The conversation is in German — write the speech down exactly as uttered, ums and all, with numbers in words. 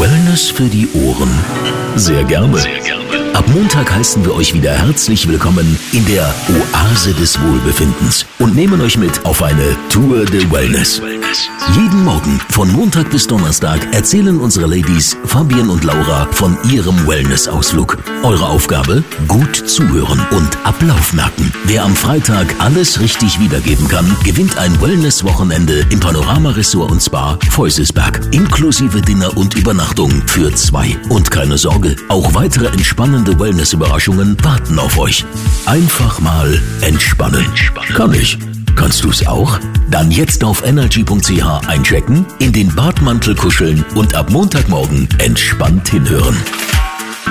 Wellness für die Ohren. Sehr gerne. Sehr gerne. Ab Montag heißen wir euch wieder herzlich willkommen in der Oase des Wohlbefindens und nehmen euch mit auf eine Tour de Wellness. Jeden Morgen von Montag bis Donnerstag erzählen unsere Ladies Fabian und Laura von ihrem Wellness-Ausflug. Eure Aufgabe? Gut zuhören und Ablauf merken. Wer am Freitag alles richtig wiedergeben kann, gewinnt ein Wellness-Wochenende im Panorama-Ressort und Spa Feusesberg. Inklusive Dinner und Übernachtung für zwei. Und keine Sorge, auch weitere entspannende Wellness-Überraschungen warten auf euch. Einfach mal entspannen. entspannen. Kann ich. Kannst du's auch? Dann jetzt auf energy punkt c h einchecken, in den Badmantel kuscheln und ab Montagmorgen entspannt hinhören.